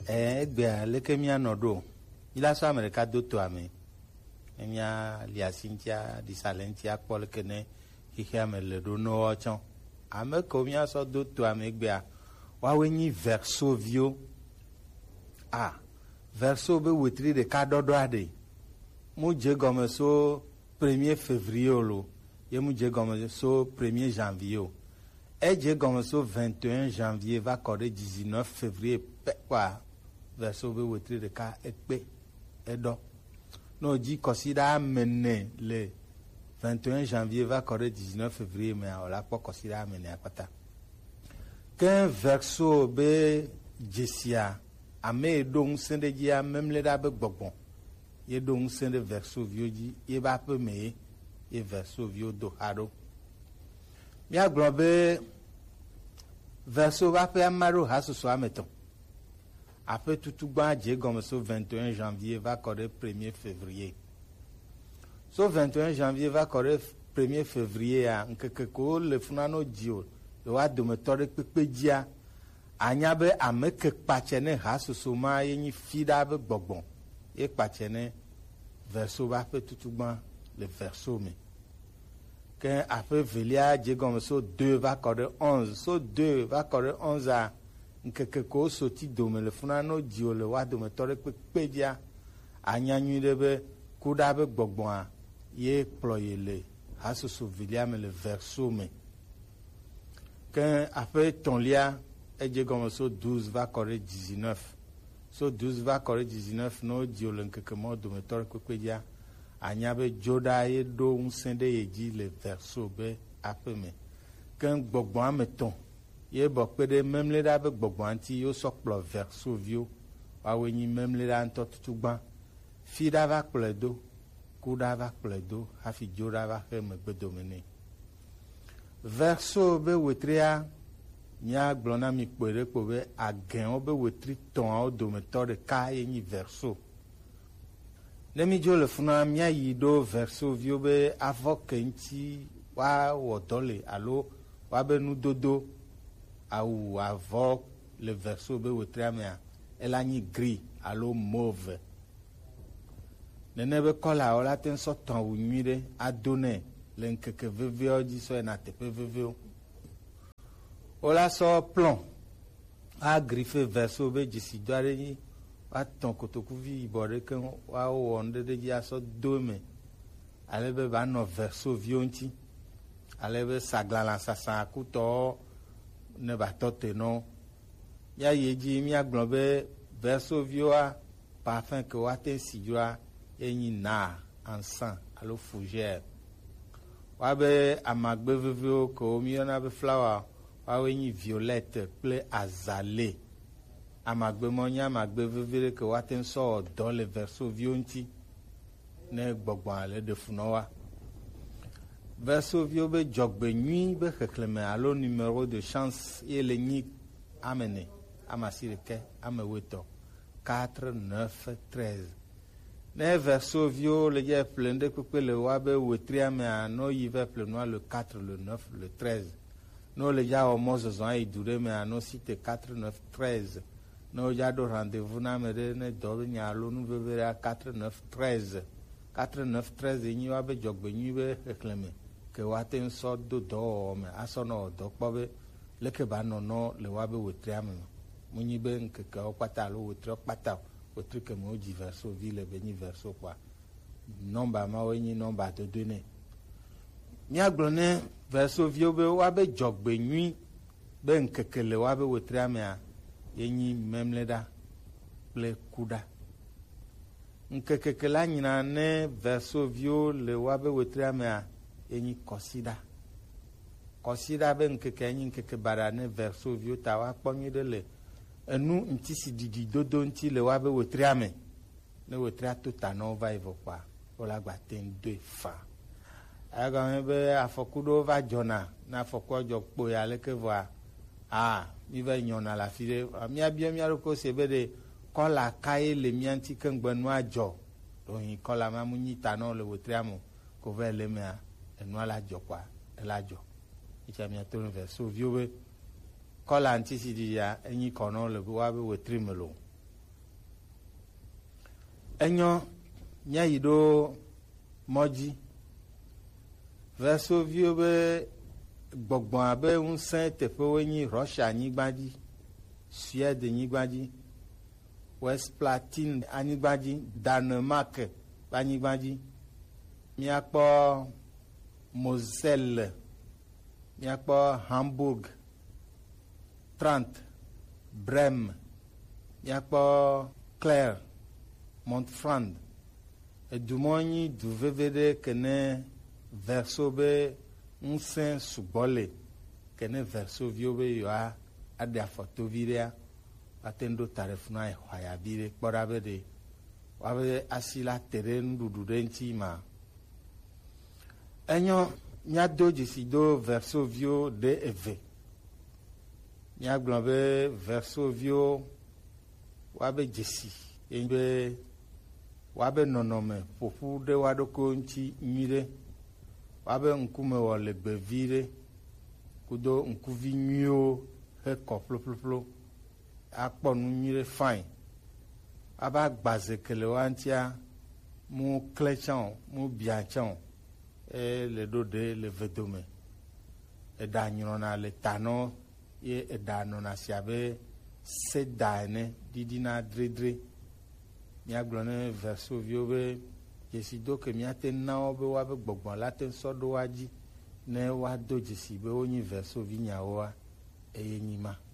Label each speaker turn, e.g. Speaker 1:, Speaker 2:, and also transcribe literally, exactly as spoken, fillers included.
Speaker 1: Eh, Egbea, leke mia nodo. Il a so America do to ame. Mia liasintia, disalentia, Paul Kene, Hiame le do no ochon. Ame komia so do to ame Egbea. Waweni verso vio. Ah, verso be witri de kadodo ade. Mu je gome so premier février lo. Ye mu je gome so premier janvier. Et je gome so vingt et un janvier va corder dix-neuf février. Quoi? Verso be witri de ka ekpe edo. No dit considère amener le vingt et un janvier va correr dix-neuf février mais on l'a pas considéré amener à pata. Qu'un verso be jessia ame donc sende dia même le dabe gbon. Ye donc sende verso vioji ye ba pe me ye verso vio do haro. Mia globe verso va pe amaro haso so ameton. Après tout tout ban dje comme so vingt et un janvier va correr premier février. So vingt et un janvier va correr premier février a nkeke ko le funano dio le wa de metode pepe dia anya be ameke pachene haso so ma yeni fida be gbogbon e pachene verso va pe tout tout ban le verso me que après velia dje comme so deux va correr onze so deux va correr onze a nkeke ko soti dome le funano dio le wa de metode pepe dia anya nyu de be kuda be gbogbon a ye ploye le haso so velia me le verso me que après ton lia et je comme so douze va correr dix-neuf so douze va correr dix-neuf no dio le nkeke mo de metode pepe dia anya be joda ye do un sende ye di le verso be ape me que gbogbon me ton ye bokpe de même le da be gbogbo anti yo sokplo verso vio wa weni même le da nto tutugban fi da va pledo ku da va pledo hafi jo da va he me gbedomene verso be wetria nya glona mi pere ko be agen o be wetri ton o do metode ka ye ni verso le mi jo le funa mia yido verso vio be avokenti wa wodole alo wa be nu dodo ou avant le verso be wetramia elle a ni gris allo mauve nene be kola ola ten so ton wu nyire adone len keke vevio di so na te pe vevio ola so plomb a griffe verso be jisi dare ni wa ton kotoku vi bore ke wa wonde de ya so dome ale be ba no verso vionti ale be saglala sasa kuto ne ba tote non ya yeji mi aglobe verso vioa parfum que wa te sidua eni na ensan alo fougère wa be amagbe vivio ko mi na be flower wa eni violette ple azalé amagbe monya amagbe vivire que wa te so dans le verso vionti ne gbogbo ale de funowa verso vio be jogbe nuit be reclame alo numéro de chance et le ni amené amasire ke ameweto quatre neuf treize ne verso vio le ye plein de pepe le wa be wetria me ano yive plenoa le quatre le neuf le treize no le ya o mozozon ai dure me ano site quatre neuf treize no ya do rendez-vous na me ne do nya alo nu bevere quatre neuf treize quatre neuf treize ni wa be jogbe nuit be reclame que waten so do do me asono do kpobe leke ba no no le wa be wetria me munyi be nke ka o pata lo wetria pata wetri ke mo di verso ville be ni verso kwa nomba ma o ni nomba de donner mi aglone verso vio be wa be jogbe nui be nke ke le wa be wetria me a yenyi memleda ple kuda nke ke ke la nyina ne verso vio le wa be wetria me a eni kosida kosida be nkeke enyi nkeke barane verso vio tawa kponyi de le enu nti si didi dodo nti le wa be wetriame ne wetria tota no va evo kwa ola gba ten deux fa aga me be afokudo va jona na afoko jo po ya le ke va ah mi va nyona la fide mi abia mi aroko sebe de kola kai le mi anti kengbenu ajo do yin kola ma munyi tano le wetriamo ko ve le me enu ala jo kwa ela jo icha mi atone verso vio be kola anti si dia enyi kono le wa be wetrimelo enyo míayi ɖo mɔdzi versovio be gbɔgbɔ abe ŋusẽ teƒewoe nyi Russia anyigba dzi, Suède anyigba dzi, West Platine anyigba dzi, Danemark ƒe anyigba dzi, míakpɔ Moselle, míakpɔ Hamburg, Trent, Brême, míakpɔ Clare, Montfrand. Edumɔ nyi du veve ɖe kene verso be ŋusẽ sugbɔ le kene versoviwo be yewoa aɖe afɔtovi ɖea ate ŋu ɖo ta ɖe fi na exɔayavi ɖe kpɔ ɖa be ɖe woabe asi la te ɖe nuɖuɖu ɖe ŋuti ma. Enyo míado dzesi do versoviwo ɖe eve. Míagblɔ be versoviwo woabe dzesi yenye be woabe nɔnɔme ƒoƒu ɖe woa ɖokui ŋuti nyui ɖe, woabe ŋkume wɔ legbe vi ɖe kudo ŋkuvi nyuiwo hekɔ ƒloƒloƒlo akpɔ nu nyui ɖe fain. Abe agbaze ke le woa ŋutia mu klẽ tsã o, mu bia tsã o, e le ɖo ɖe le vedome. Eɖa nyrɔna le ta nɔ ye eɖa nɔna si abe seda ene ɖiɖina dredre. Míagblɔ ne versoviwo be dzesi do ke míate na wo be woabe gbɔgbɔ la te sɔ ɖo woa dzi ne woado dzesi be wonyi versovi nyawoa eye nyi ma.